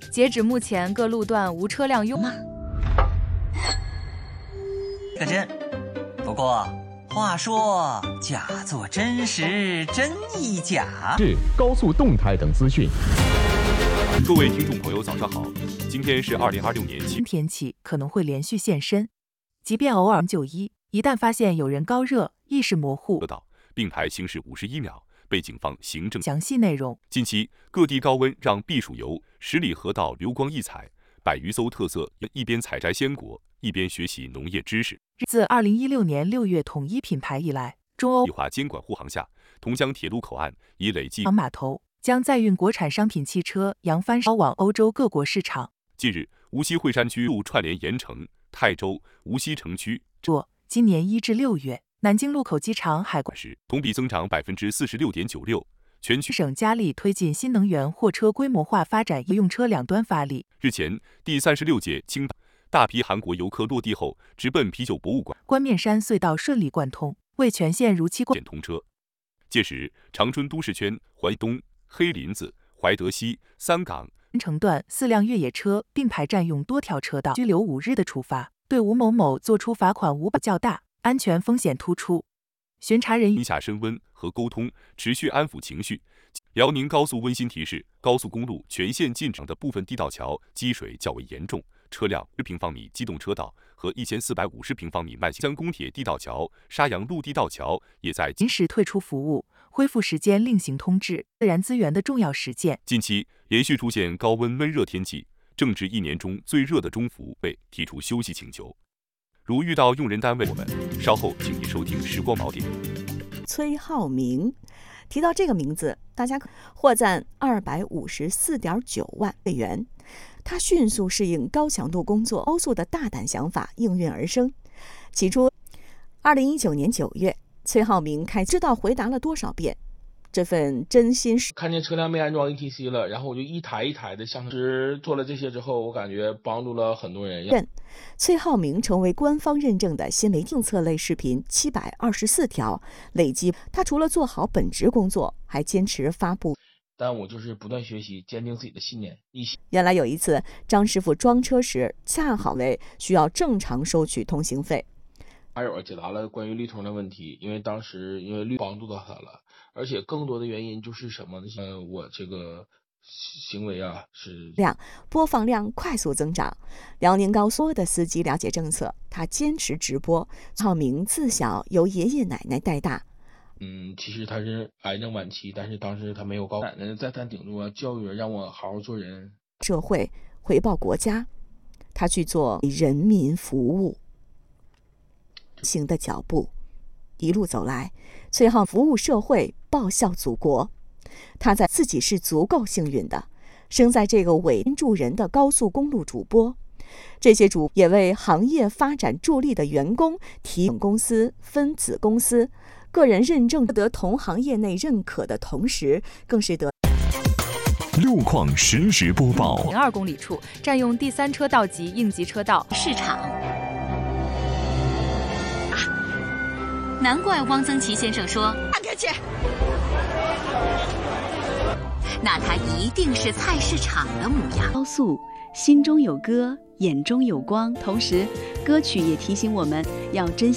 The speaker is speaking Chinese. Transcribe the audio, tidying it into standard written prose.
截止目前，各路段无车辆拥。 可真，不过话说，假作真时真亦假。 是高速动态等资讯。 各位听众朋友，早上好！今天是2026年今天起可能会连续现身，即便偶尔91，一旦发现有人高热、意识模糊， 并排行驶51秒，被警方行政。 详细内容。 近期各地高温让避暑游十里河道流光溢彩，百余艘特色一边采摘鲜果，一边学习农业知识。 自2016年6月统一品牌以来，中欧计划监管护航下，同江铁路口岸已累计码头将载运国产商品汽车扬帆销往欧洲各国市场。 近日，无锡惠山区路串联盐城、泰州、无锡城区。 今年1至6月，南京禄口机场海关时同比增长46.96%。全区省加力推进新能源货车规模化发展，用车两端发力。 日前，第36届青大批韩国游客落地后，直奔啤酒博物馆。 关面山隧道顺利贯通，为全线如期通车。届时，长春都市圈、环东、黑林子、怀德西、三港城段4辆越野车并排占用多条车道，拘留5日的处罚，对吴某某作出罚款500较大，安全风险突出。巡查人员下升温和沟通，持续安抚情绪。辽宁高速温馨提示：高速公路全线进场的部分地道桥积水较为严重，车辆10平方米机动车道和1450平方米慢行。江公铁地道桥、沙洋陆地道桥也在临时退出服务，恢复时间另行通知。自然资源的重要实践。 近期连续出现高温闷热天气，正值1年中最热的中伏，被提出休息请求。如遇到用人单位，我们稍后请你收听时光宝典。 崔浩明，提到这个名字，大家获赞254.9万元。他迅速适应高强度工作，高速的大胆想法应运而生。起初，2019年9月，崔浩明知道回答了多少遍。这份真心看见车辆没安装 ETC 了，然后我就一台一台的向做了这些之后，我感觉帮助了很多人。 崔浩明成为官方认证的新媒体政策类视频724条，累计。他除了做好本职工作，还坚持发布。 但我就是不断学习，坚定自己的信念。 原来有一次，张师傅装车时，恰好需要正常收取通行费。 还有解答了关于绿通的问题，因为当时绿帮助到他了，而且更多的原因就是什么呢？我这个行为是播放量快速增长。辽宁高速的司机了解政策，他坚持直播。浩明自小由爷爷奶奶带大。 其实他是癌症晚期，但是当时他没有高，奶奶再三顶住教育让我好好做人。 社会回报国家，他去做人民服务。行的脚步，一路走来，崔浩服务社会，报效祖国。他在自己是足够幸运的，生在这个伟人助人的高速公路主播。这些主也为行业发展助力的员工提供公司、分子公司、个人认证，得同行业内认可的同时，更是得路况实时播报。 02公里处占用第3车道及应急车道市场。难怪汪曾祺先生说看开去， 那他一定是菜市场的模样。 高速，心中有歌，眼中有光，同时歌曲也提醒我们要珍惜